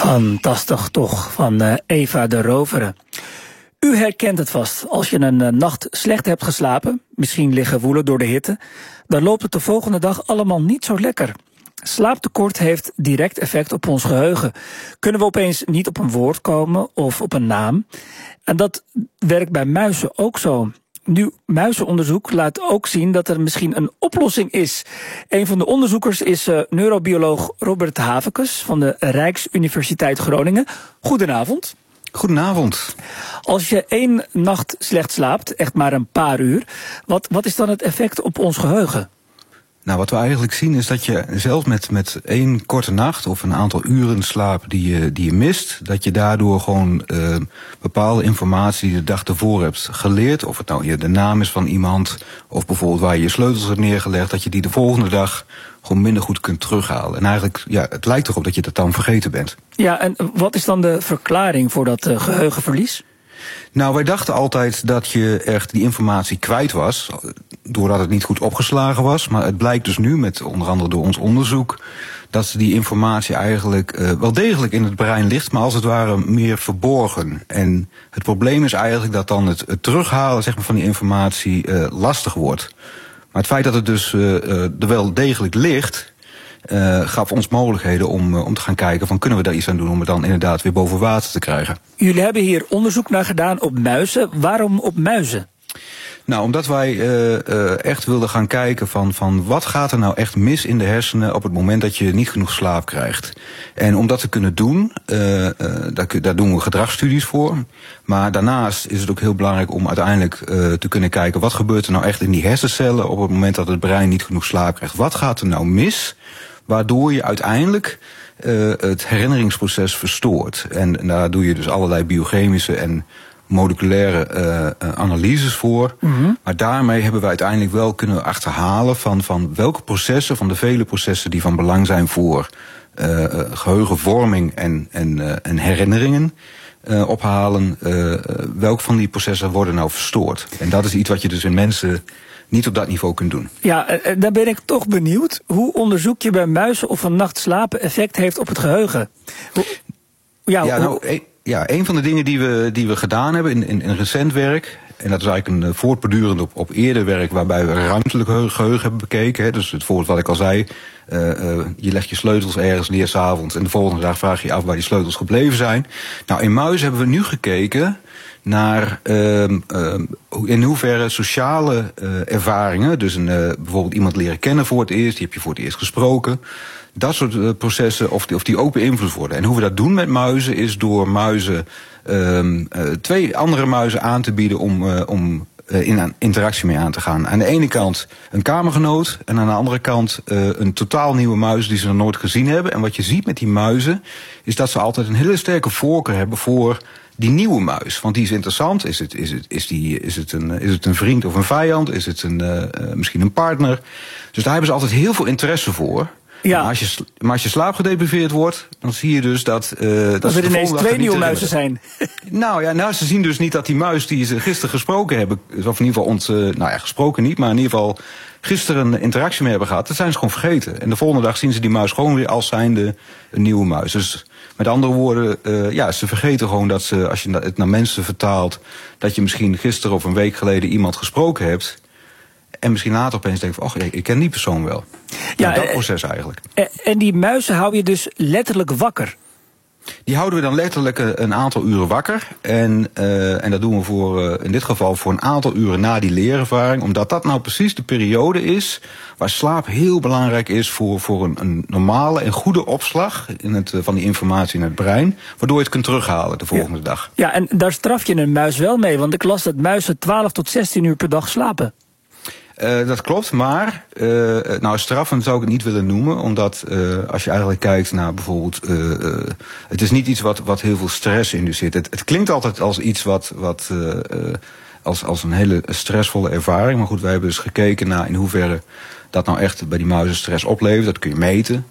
Fantastisch toch, van Eva de Rovere. U herkent het vast. Als je een nacht slecht hebt geslapen, misschien liggen woelen door de hitte, dan loopt het de volgende dag allemaal niet zo lekker. Slaaptekort heeft direct effect op ons geheugen. Kunnen we opeens niet op een woord komen of op een naam? En dat werkt bij muizen ook zo. Nu, muizenonderzoek laat ook zien dat er misschien een oplossing is. Een van de onderzoekers is neurobioloog Robert Havekes van de Rijksuniversiteit Groningen. Goedenavond. Goedenavond. Als je 1 nacht slecht slaapt, echt maar een paar uur, wat is dan het effect op ons geheugen? Nou, wat we eigenlijk zien is dat je zelfs met 1 korte nacht of een aantal uren slaap die je mist, dat je daardoor gewoon bepaalde informatie die de dag ervoor hebt geleerd, of het nou de naam is van iemand, of bijvoorbeeld waar je je sleutels hebt neergelegd, dat je die de volgende dag gewoon minder goed kunt terughalen. En eigenlijk, ja, het lijkt erop dat je dat dan vergeten bent. Ja, en wat is dan de verklaring voor dat geheugenverlies? Nou, wij dachten altijd dat je echt die informatie kwijt was, doordat het niet goed opgeslagen was. Maar het blijkt dus nu, met onder andere door ons onderzoek, dat die informatie eigenlijk wel degelijk in het brein ligt, maar als het ware meer verborgen. En het probleem is eigenlijk dat dan het terughalen, zeg maar, van die informatie lastig wordt. Maar het feit dat het dus er wel degelijk ligt, gaf ons mogelijkheden om te gaan kijken van kunnen we daar iets aan doen om het dan inderdaad weer boven water te krijgen. Jullie hebben hier onderzoek naar gedaan op muizen. Waarom op muizen? Nou, omdat wij echt wilden gaan kijken van wat gaat er nou echt mis in de hersenen op het moment dat je niet genoeg slaap krijgt. En om dat te kunnen doen, daar doen we gedragsstudies voor. Maar daarnaast is het ook heel belangrijk om uiteindelijk te kunnen kijken wat gebeurt er nou echt in die hersencellen op het moment dat het brein niet genoeg slaap krijgt. Wat gaat er nou mis, waardoor je uiteindelijk het herinneringsproces verstoort. En daar doe je dus allerlei biochemische en moleculaire analyses voor. Mm-hmm. Maar daarmee hebben we uiteindelijk wel kunnen achterhalen van welke processen, van de vele processen die van belang zijn voor geheugenvorming en herinneringen ophalen, welke van die processen worden nou verstoord. En dat is iets wat je dus in mensen niet op dat niveau kunt doen. Ja, dan ben ik toch benieuwd. Hoe onderzoek je bij muizen of een nacht slapen effect heeft op het geheugen? Een van de dingen die we gedaan hebben in recent werk, en dat is eigenlijk een voortbordurend op eerder werk waarbij we ruimtelijk geheugen hebben bekeken. Hè, dus het voorbeeld wat ik al zei, je legt je sleutels ergens neer 's avonds en de volgende dag vraag je je af waar die sleutels gebleven zijn. Nou, in muizen hebben we nu gekeken naar in hoeverre sociale ervaringen, dus bijvoorbeeld iemand leren kennen voor het eerst, die heb je voor het eerst gesproken, dat soort processen, of die ook beïnvloed worden. En hoe we dat doen met muizen is door muizen 2 andere muizen aan te bieden om in een interactie mee aan te gaan. Aan de ene kant een kamergenoot en aan de andere kant een totaal nieuwe muis die ze nog nooit gezien hebben. En wat je ziet met die muizen is dat ze altijd een hele sterke voorkeur hebben voor die nieuwe muis. Want die is interessant. Is het een vriend of een vijand? Is het misschien een partner? Dus daar hebben ze altijd heel veel interesse voor. Ja. Maar als je slaap gedepriveerd wordt, dan zie je dus dat er ineens 2 nieuwe muizen zijn. Nou, ze zien dus niet dat die muis die ze gisteren gesproken hebben, of in ieder geval gesproken niet, maar in ieder geval gisteren een interactie mee hebben gehad, dat zijn ze gewoon vergeten. En de volgende dag zien ze die muis gewoon weer als zijnde een nieuwe muis. Dus met andere woorden, ze vergeten gewoon dat ze, als je het naar mensen vertaalt, dat je misschien gisteren of een week geleden iemand gesproken hebt. En misschien later opeens denkt van, ik ken die persoon wel. Ja, dat proces eigenlijk. En die muizen hou je dus letterlijk wakker? Die houden we dan letterlijk een aantal uren wakker. En dat doen we in dit geval voor een aantal uren na die leerervaring. Omdat dat nou precies de periode is waar slaap heel belangrijk is voor een normale en goede opslag van die informatie in het brein. Waardoor je het kunt terughalen de volgende dag. Ja, en daar straf je een muis wel mee. Want ik las dat muizen 12 tot 16 uur per dag slapen. Dat klopt, maar straffen zou ik het niet willen noemen. Omdat als je eigenlijk kijkt naar bijvoorbeeld, het is niet iets wat heel veel stress in zit. Het klinkt altijd als iets als een hele stressvolle ervaring. Maar goed, wij hebben dus gekeken naar in hoeverre dat nou echt bij die muizen stress oplevert. Dat kun je meten.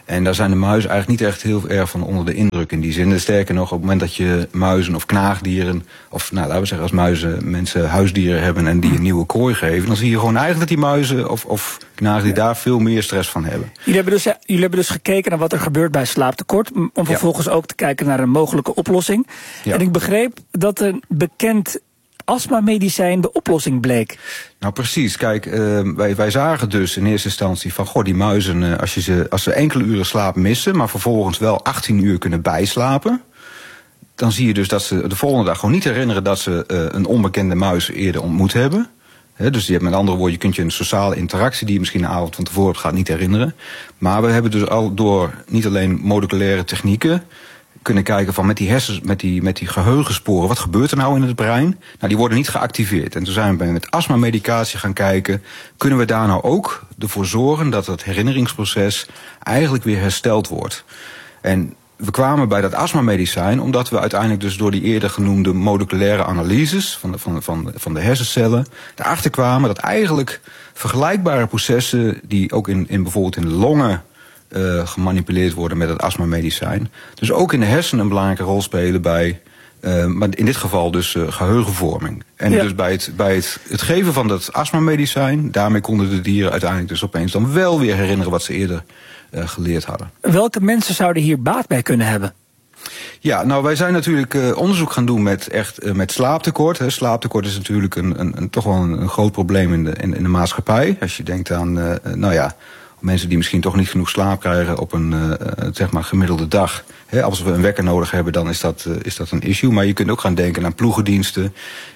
En daar zijn de muizen eigenlijk niet echt heel erg van onder de indruk in die zin. En sterker nog, op het moment dat je muizen of knaagdieren, of laten we zeggen als muizen mensen huisdieren hebben en die een nieuwe kooi geven, dan zie je gewoon eigenlijk dat die muizen of knaagdieren daar veel meer stress van hebben. Jullie hebben dus gekeken naar wat er gebeurt bij slaaptekort, om vervolgens ook te kijken naar een mogelijke oplossing. Ja. En ik begreep dat een bekend astmamedicijn de oplossing bleek. Nou precies, kijk, wij zagen dus in eerste instantie van, die muizen, als ze enkele uren slaap missen, maar vervolgens wel 18 uur kunnen bijslapen, dan zie je dus dat ze de volgende dag gewoon niet herinneren dat ze een onbekende muis eerder ontmoet hebben. Dus je hebt met andere woorden, je kunt je een sociale interactie die je misschien een avond van tevoren hebt gaat niet herinneren. Maar we hebben dus al door niet alleen moleculaire technieken kunnen kijken van met die hersens, met die geheugensporen, wat gebeurt er nou in het brein? Nou, die worden niet geactiveerd. En toen zijn we met astmamedicatie gaan kijken, kunnen we daar nou ook ervoor zorgen dat het herinneringsproces eigenlijk weer hersteld wordt? En we kwamen bij dat astmamedicijn omdat we uiteindelijk dus door die eerder genoemde moleculaire analyses van de hersencellen erachter kwamen dat eigenlijk vergelijkbare processen die ook in bijvoorbeeld in de longen gemanipuleerd worden met het astmamedicijn, dus ook in de hersenen een belangrijke rol spelen bij, maar in dit geval dus geheugenvorming. En dus bij het geven van dat astmamedicijn, daarmee konden de dieren uiteindelijk dus opeens dan wel weer herinneren wat ze eerder geleerd hadden. Welke mensen zouden hier baat bij kunnen hebben? Ja, nou wij zijn natuurlijk onderzoek gaan doen met slaaptekort. Slaaptekort is natuurlijk toch wel een groot probleem in de maatschappij. Als je denkt aan, mensen die misschien toch niet genoeg slaap krijgen op een gemiddelde dag. Als we een wekker nodig hebben, dan is dat een issue. Maar je kunt ook gaan denken aan ploegendiensten.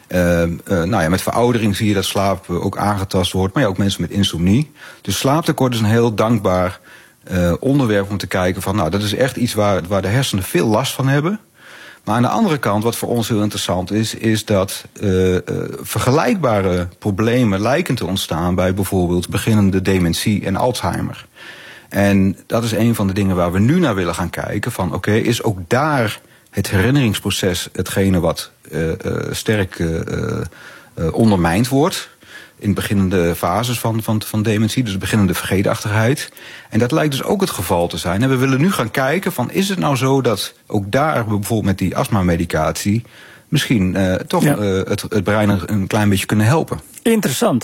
Met veroudering zie je dat slaap ook aangetast wordt. Maar ook mensen met insomnie. Dus slaaptekort is een heel dankbaar onderwerp om te kijken van, dat is echt iets waar de hersenen veel last van hebben. Maar aan de andere kant, wat voor ons heel interessant is dat vergelijkbare problemen lijken te ontstaan bij bijvoorbeeld beginnende dementie en Alzheimer. En dat is een van de dingen waar we nu naar willen gaan kijken van, is ook daar het herinneringsproces hetgene wat sterk ondermijnd wordt in beginnende fases van dementie, dus beginnende vergeetachtigheid. En dat lijkt dus ook het geval te zijn. En we willen nu gaan kijken van, is het nou zo dat ook daar bijvoorbeeld met die astmamedicatie misschien het brein een klein beetje kunnen helpen. Interessant.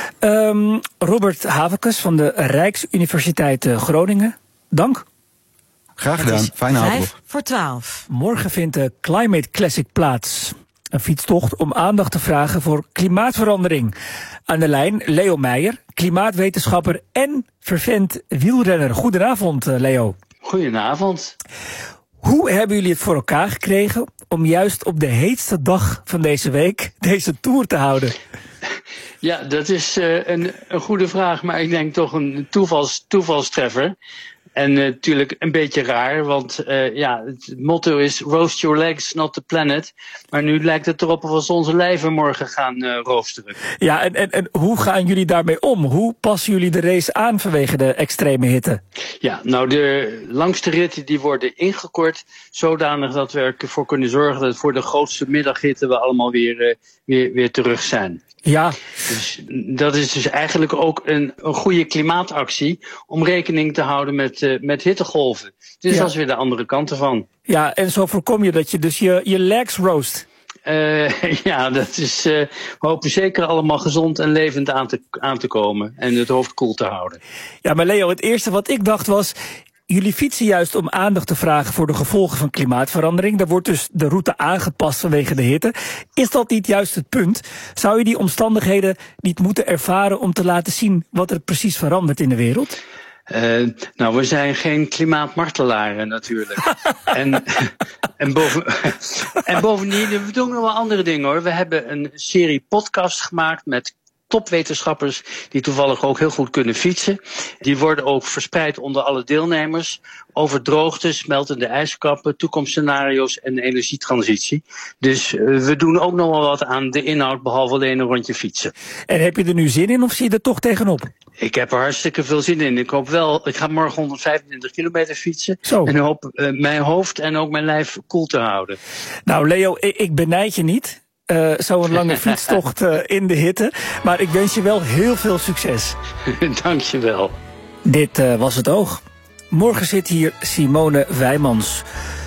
Robert Havekes van de Rijksuniversiteit Groningen, dank. Graag gedaan. Fijne avond. 11:55. Morgen vindt de Climate Classic plaats. Een fietstocht om aandacht te vragen voor klimaatverandering. Aan de lijn Leo Meijer, klimaatwetenschapper en fervent wielrenner. Goedenavond, Leo. Goedenavond. Hoe hebben jullie het voor elkaar gekregen om juist op de heetste dag van deze week deze Tour te houden? Ja, dat is een goede vraag, maar ik denk toch een toevalstreffer. En natuurlijk een beetje raar, want het motto is roast your legs, not the planet. Maar nu lijkt het erop of we onze lijven morgen gaan roosteren. Ja, en hoe gaan jullie daarmee om? Hoe passen jullie de race aan vanwege de extreme hitte? Ja, nou de langste ritten die worden ingekort, zodanig dat we ervoor kunnen zorgen dat voor de grootste middaghitte we allemaal weer terug zijn. Ja. Dus dat is dus eigenlijk ook een goede klimaatactie om rekening te houden met hittegolven. Dus dat is weer de andere kant ervan. Ja, en zo voorkom je dat je dus je legs roast. Dat is, we hopen zeker allemaal gezond en levend aan te komen en het hoofd koel te houden. Ja, maar Leo, het eerste wat ik dacht was, jullie fietsen juist om aandacht te vragen voor de gevolgen van klimaatverandering. Daar wordt dus de route aangepast vanwege de hitte. Is dat niet juist het punt? Zou je die omstandigheden niet moeten ervaren om te laten zien wat er precies verandert in de wereld? We zijn geen klimaatmartelaren natuurlijk. en bovendien, we doen nog wel andere dingen hoor. We hebben een serie podcast gemaakt met topwetenschappers die toevallig ook heel goed kunnen fietsen. Die worden ook verspreid onder alle deelnemers over droogtes, smeltende ijskappen, toekomstscenario's en energietransitie. Dus we doen ook nog wel wat aan de inhoud, behalve alleen een rondje fietsen. En heb je er nu zin in of zie je er toch tegenop? Ik heb er hartstikke veel zin in. Ik ga morgen 125 kilometer fietsen. Zo. En hoop mijn hoofd en ook mijn lijf koel te houden. Nou Leo, ik benijd je niet. Zo'n lange fietstocht in de hitte. Maar ik wens je wel heel veel succes. Dank je wel. Dit was Het Oog. Morgen zit hier Simone Wijmans.